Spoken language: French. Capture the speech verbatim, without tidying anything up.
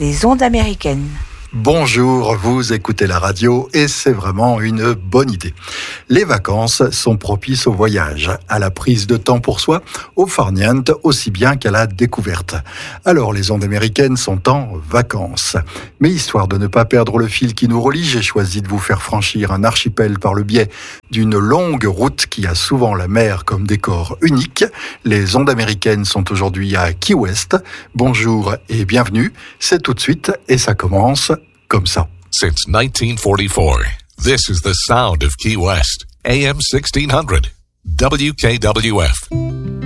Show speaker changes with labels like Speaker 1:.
Speaker 1: les ondes américaines.
Speaker 2: Bonjour, vous écoutez la radio et c'est vraiment une bonne idée. Les vacances sont propices au voyage, à la prise de temps pour soi, au farniente aussi bien qu'à la découverte. Alors les ondes américaines sont en vacances. Mais histoire de ne pas perdre le fil qui nous relie, j'ai choisi de vous faire franchir un archipel par le biais d'une longue route qui a souvent la mer comme décor unique. Les ondes américaines sont aujourd'hui à Key West. Bonjour et bienvenue, c'est tout de suite et ça commence comme ça.
Speaker 3: Since nineteen forty-four, this is the sound of Key West, A M sixteen hundred, W K W F.